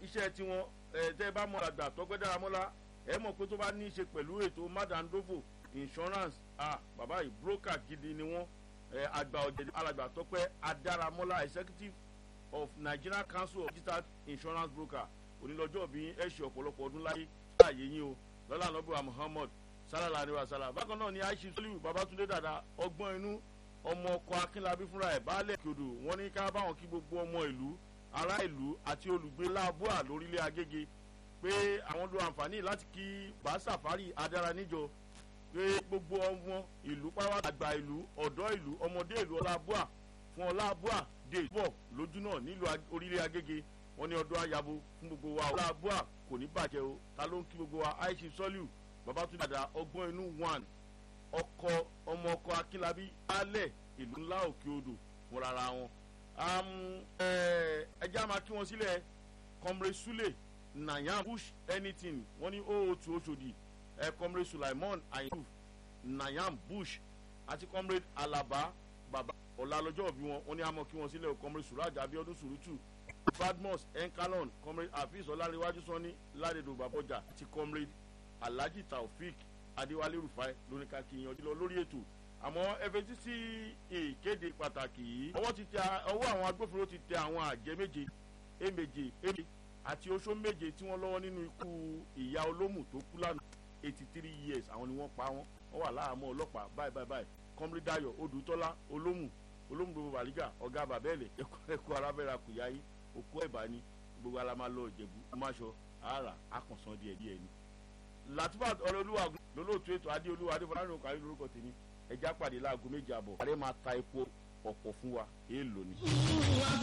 iṣẹ́ tiwọn tẹ́ bá mọ àgbà Tọ́pẹ́ Dáramọ́lá ẹ mọ̀ pé tó bá ní í ṣe pẹ̀lú ètò Madandofo insurance bàbá yìí broker gidi ni wọ́n àgbà ọ̀jẹ̀dẹ̀ alàgbà Tọ́pẹ́ Dáramọ́lá executive of Nigerian Council of Digital Insurance Broker onílọ́jọ́ bí ẹ ṣe ọ̀pọ̀lọpọ̀ ọdún láyé láàyè yín o lọ́lá ànábì Muhammad sallallahu alaihi wasallam. Bákan náà ni Aisha Soliu Babatunde Dada ọgbọ́n inú ọmọ ọkọ Akínlábí fúnra ẹ̀ baálẹ̀ Kòdò wọ́n ní ká báwọn kí gbogbo ọmọ ìlú ará ìlú àti olùgbé Láàbùà lórílẹ̀ Agége pé àwọn lo àǹfààní láti kí bá sàfárì adára níjọ pé gbogbo ọmọ ìlú pàápàá àgbà ìlú ọ̀dọ́ ìlú ọmọdé ìlú Ọlábùà fún Ọlábùà dé bọ̀ lójú náà nílùú orílẹ̀ Agége wọ́n ní ọdún àyàbò fún gbogbo wa Ọlábùà kò ní bàjẹ́ o ta ló ń kí gbogbo wa Aisha Soliu Babatunde Dada ọgbọ́n inú one ọmọ ọkọ Akínlábí alẹ́ ìlú ńlá Òkè Odò fún rárá wọn. ẹjẹ́ a máa kí wọn sílẹ̀ Comrade Sule Nayam Bush anything wọ́n ní OO2 Oṣòdì Comrade Sulaimon Ayinuf Nayam Bush àti Comrade Alaba Baba ọ̀làlọ́jọ́ òbí wọn wọ́n ní a máa kí wọn sílẹ̀ Comrade Suraj Abiodun Surutu Badmus Enkalon Comrade Hafiz Ọláréwájú Sanni Ládèdò Babọjà àti Comrade Alhaji Taofik Adéwálé Rufai lóníkà kí yanjú lọ lórí ètò àmọ́ ẹfẹ títí ìkéde pàtàkì yìí ọwọ́ àwọn agbófinró ti tẹ àwọn àjẹ́ méje èméje àti oṣó méje tí wọ́n lọ́wọ́ nínú ikú ìyá olómù tó kú lánàá 83 years àwọn ni wọ́n pa wọ́n wà láàmú ọlọ́pàá báyìí Comrade Dayo Odùtọ́lá olómù gbogbo bàlígà ọ̀gá bàbẹ́ẹ̀lẹ̀ ẹ̀kọ́ arábẹ́ra kò yáyí òkú ẹ̀bá ni gbogbo alamá lọ Ìjẹ̀bú ọmọaṣọ àárà akànṣán díẹ̀ ni. Latifat Ọlọ́lúwà lólóòtú ètò Adéolúwa Adéfọlárìn òkàrí lórúkọ tèmi ẹjá pàdé láago 7:30 àrẹ máa ta epo ọ̀pọ̀ fún wa èèlò ni.